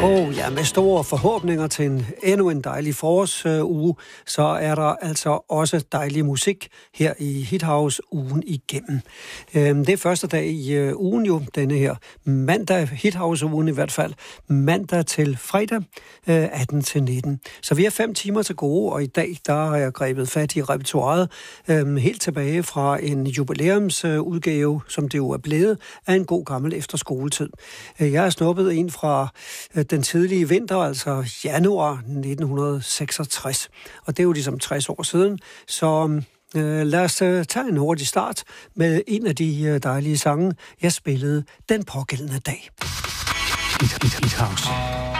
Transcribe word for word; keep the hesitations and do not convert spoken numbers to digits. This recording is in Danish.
Oh, ja, med store forhåbninger til en, endnu en dejlig forårsuge, så er der altså også dejlig musik her i Hithouse-ugen igennem. Øhm, det er første dag i øh, ugen jo, denne her mandag, Hithouse-ugen i hvert fald, mandag til fredag, øh, atten til nitten. Så vi har fem timer til gode, og i dag, der har jeg grebet fat i repertoiret øh, helt tilbage fra en jubilæumsudgave, øh, som det jo er blevet, af en god gammel efterskoletid. Jeg har snuppet en fra øh, den tidlige vinter, altså januar nitten seksogtres. Og det er jo ligesom tres år siden. Så øh, lad os øh, tage en hurtig start med en af de øh, dejlige sange, jeg spillede den pågældende dag. Hithouse.